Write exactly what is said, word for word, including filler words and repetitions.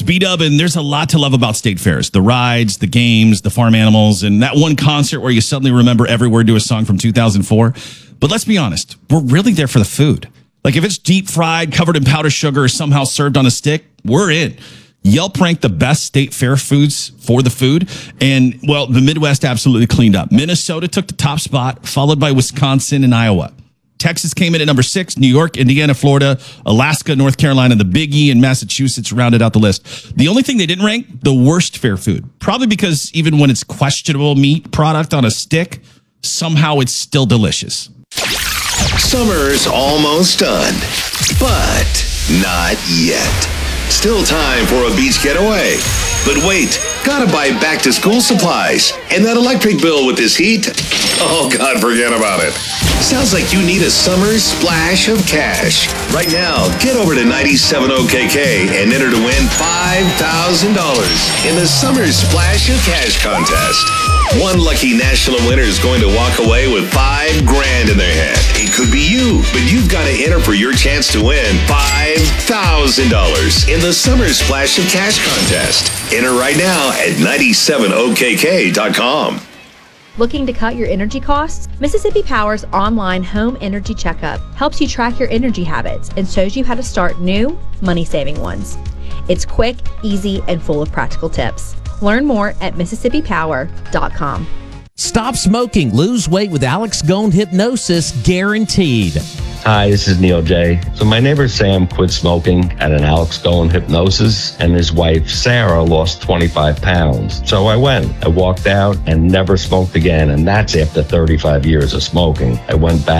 B-Dub, and there's a lot to love about state fairs. The rides, the games, the farm animals, and that one concert where you suddenly remember every word to a song from two thousand four. But let's be honest, we're really there for the food. Like if it's deep fried, covered in powdered sugar, or somehow served on a stick, we're in. Yelp ranked the best state fair foods for the food. And, well, the Midwest absolutely cleaned up. Minnesota took the top spot, followed by Wisconsin and Iowa. Texas came in at number six. New York, Indiana, Florida, Alaska, North Carolina, the Big E, and Massachusetts rounded out the list. The only thing they didn't rank, the worst fair food. Probably because even when it's questionable meat product on a stick, somehow it's still delicious. Summer's almost done, but not yet. Still time for a beach getaway. But wait, gotta buy back to school supplies. And that electric bill with this heat? Oh, God, forget about it. Sounds like you need a summer splash of cash. Right now, get over to ninety-seven O K K and enter to win five thousand dollars in the Summer Splash of Cash contest. One lucky national winner is going to walk away with five grand in their hand. It could be you, but you've got to enter for your chance to win five thousand dollars in the Summer Splash of Cash contest. Enter right now at ninety-seven O K K dot com. Looking to cut your energy costs? Mississippi Power's online home energy checkup helps you track your energy habits and shows you how to start new, money-saving ones. It's quick, easy, and full of practical tips. Learn more at Mississippi Power dot com. Stop smoking. Lose weight with Alex Gone Hypnosis, guaranteed. Hi, this is Neil J. So my neighbor Sam quit smoking at an Alex Gone Hypnosis, and his wife Sarah lost twenty-five pounds. So I went. I walked out and never smoked again, and that's after thirty-five years of smoking. I went back.